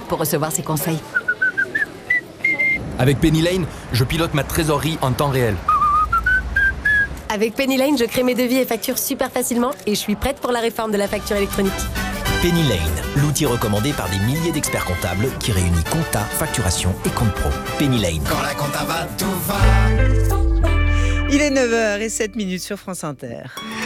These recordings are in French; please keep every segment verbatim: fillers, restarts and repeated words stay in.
pour recevoir ses conseils. Avec Penny Lane, je pilote ma trésorerie en temps réel. Avec Penny Lane, je crée mes devis et factures super facilement et je suis prête pour la réforme de la facture électronique. Penny Lane, l'outil recommandé par des milliers d'experts comptables qui réunit compta, facturation et compte pro. Penny Lane. Quand la compta va, tout va. Il est neuf heures zéro sept minutes sur France Inter.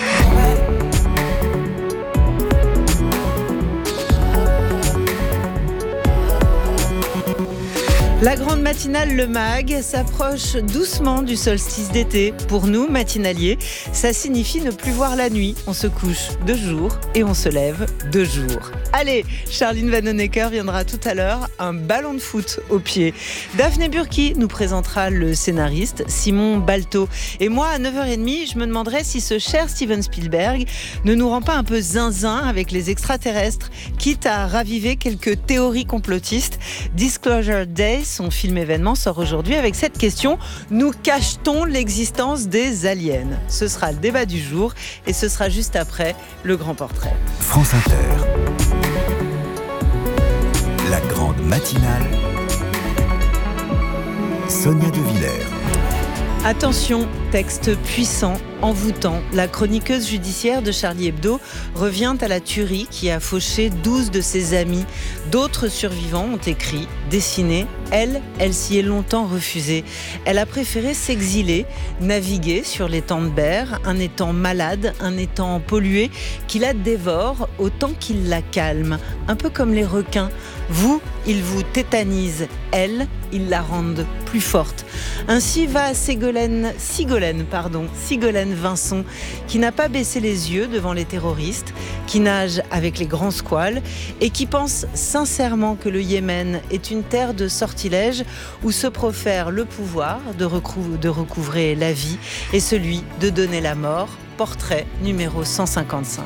La grande matinale Le Mag s'approche doucement du solstice d'été. Pour nous, matinaliers, ça signifie ne plus voir la nuit. On se couche de jour et on se lève de jour. Allez, Charline Vanhoenacker viendra tout à l'heure, un ballon de foot au pied. Daphné Burki nous présentera le scénariste Simon Balto. Et moi, à neuf heures trente, je me demanderai si ce cher Steven Spielberg ne nous rend pas un peu zinzin avec les extraterrestres, quitte à raviver quelques théories complotistes. Disclosure Day, son film événement, sort aujourd'hui avec cette question: nous cache-t-on l'existence des aliens? Ce sera le débat du jour et ce sera juste après le grand portrait. France Inter. La grande matinale. Sonia De Villers. Attention, texte puissant, envoûtant. La chroniqueuse judiciaire de Charlie Hebdo revient à la tuerie qui a fauché douze de ses amis. D'autres survivants ont écrit, dessiné. Elle, elle s'y est longtemps refusée. Elle a préféré s'exiler, naviguer sur l'étang de Berre, un étang malade, un étang pollué, qui la dévore autant qu'il la calme. Un peu comme les requins. Vous, ils vous tétanisent. Elle, ils la rendent plus forte. Ainsi va Ségolène, Sigolène, pardon, Sigolène Vincent, qui n'a pas baissé les yeux devant les terroristes, qui nage avec les grands squales et qui pense sincèrement que le Yémen est une terre de sortilèges où se profère le pouvoir de, recou- de recouvrer la vie et celui de donner la mort. Portrait numéro cent cinquante-cinq.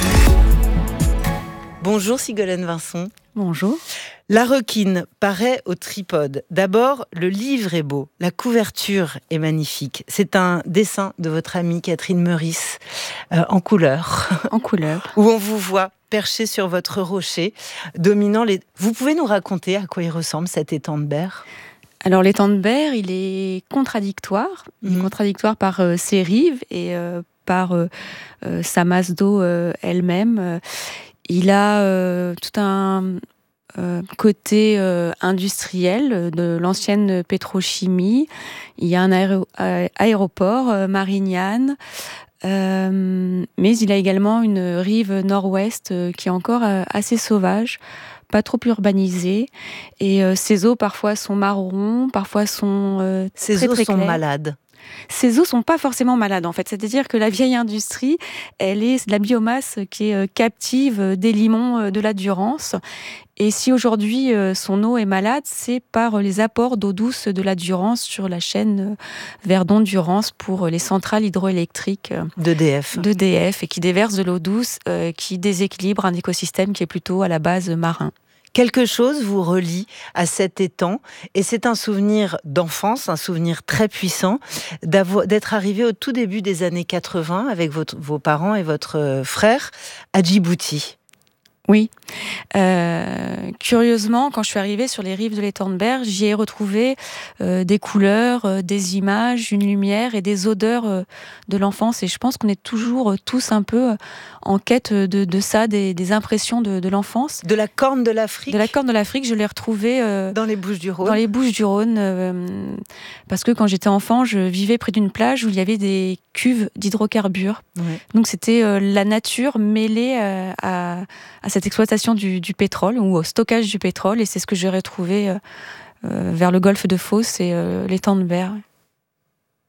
Bonjour Sigolène Vincent. Bonjour. La requine paraît au tripode. D'abord, le livre est beau, la couverture est magnifique. C'est un dessin de votre amie Catherine Meurice euh, en couleur. En couleur. Où on vous voit perché sur votre rocher, dominant les... Vous pouvez nous raconter à quoi il ressemble cet étang de Berre ? Alors l'étang de Berre, il est contradictoire. Il est Mmh. contradictoire par euh, ses rives et euh, par euh, euh, sa masse d'eau euh, elle-même. Euh, il a euh, tout un... Euh, côté euh, industriel de l'ancienne pétrochimie. Il y a un aéro- euh, aéroport, euh, Marignane, euh, mais il a également une rive nord-ouest euh, qui est encore euh, assez sauvage, pas trop urbanisée, et euh, ses eaux parfois sont marrons, parfois sont euh, Ces très, eaux très sont claires. malades. Ces eaux sont pas forcément malades en fait, c'est-à-dire que la vieille industrie, elle est de la biomasse qui est euh, captive euh, des limons euh, de la Durance. Et si aujourd'hui euh, son eau est malade, c'est par euh, les apports d'eau douce de la Durance sur la chaîne euh, Verdon-Durance pour euh, les centrales hydroélectriques euh, D'E D F. d'E D F et qui déversent de l'eau douce euh, qui déséquilibre un écosystème qui est plutôt à la base marin. Quelque chose vous relie à cet étang et c'est un souvenir d'enfance, un souvenir très puissant d'être arrivé au tout début des années quatre-vingts avec votre, vos parents et votre frère à Djibouti. Oui. Euh, curieusement, quand je suis arrivée sur les rives de l'étang de Berre, j'y ai retrouvé euh, des couleurs, euh, des images, une lumière et des odeurs euh, de l'enfance. Et je pense qu'on est toujours euh, tous un peu euh, en quête de, de ça, des, des impressions de, de l'enfance. De la Corne de l'Afrique. De la Corne de l'Afrique, je l'ai retrouvée euh, dans les Bouches-du-Rhône. Dans les Bouches-du-Rhône, euh, parce que quand j'étais enfant, je vivais près d'une plage où il y avait des cuves d'hydrocarbures. Ouais. Donc c'était euh, la nature mêlée euh, à, à cette exploitation du, du pétrole ou au stockage du pétrole, et c'est ce que j'ai retrouvé euh, euh, vers le golfe de Fos et euh, l'étang de Berre.